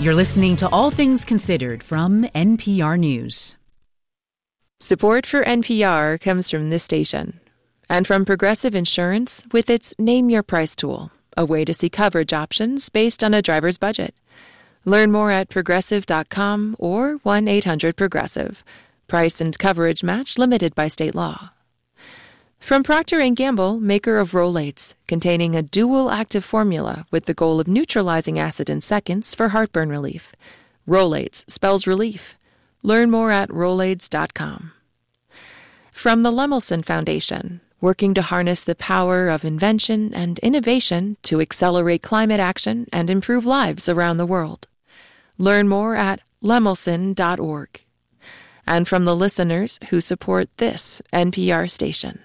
You're listening to All Things Considered from NPR News. Support for NPR comes from this station and from Progressive Insurance with its Name Your Price tool, a way to see coverage options based on a driver's budget. Learn more at progressive.com or 1-800-PROGRESSIVE. Price and coverage match limited by state law. From Procter & Gamble, maker of Rolaids, containing a dual active formula with the goal of neutralizing acid in seconds for heartburn relief. Rolaids spells relief. Learn more at Rolaids.com. From the Lemelson Foundation, working to harness the power of invention and innovation to accelerate climate action and improve lives around the world. Learn more at lemelson.org. And from the listeners who support this NPR station.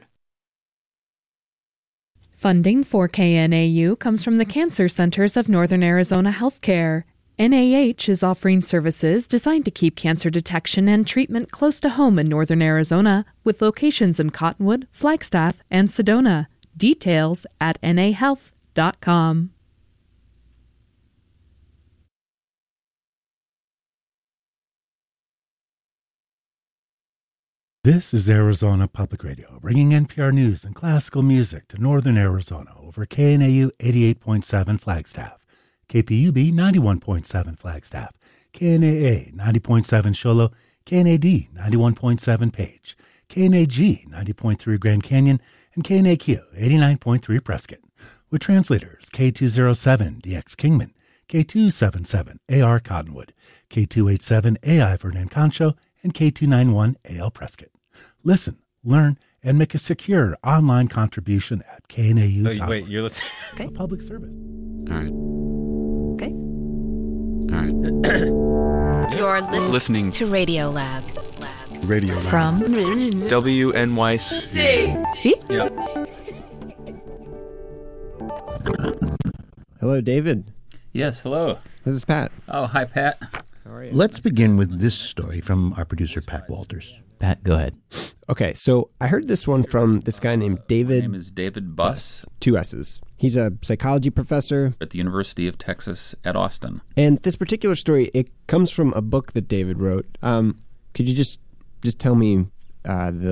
Funding for KNAU comes from the Cancer Centers of Northern Arizona Healthcare. NAH is offering services designed to keep cancer detection and treatment close to home in Northern Arizona, with locations in Cottonwood, Flagstaff, and Sedona. Details at nahealth.com. This is Arizona Public Radio, bringing NPR news and classical music to northern Arizona over KNAU 88.7 Flagstaff, KPUB 91.7 Flagstaff, KNAA 90.7 Shoalo, KNAD 91.7 Page, KNAG 90.3 Grand Canyon, and KNAQ 89.3 Prescott, with translators K207 DX Kingman, K277 AR Cottonwood, K287 AI Vernon Concho, and K291 AL Prescott. Listen, learn, and make a secure online contribution at KNAU. Wait, you're listening? Okay. A public service. All right. Okay. All right. You're Listening to Radio Lab. Radio Lab. From WNYC. See? Yeah. Hello, David. Yes, hello. This is Pat. Oh, hi, Pat. How are you? Let's begin with this story from our producer, Pat Walters. Pat, go ahead. Okay, so I heard this one from this guy named David. My name is David Buss. 2 S's. He's a psychology professor At the University of Texas at Austin. And this particular story, it comes from a book that David wrote. Could you just tell me the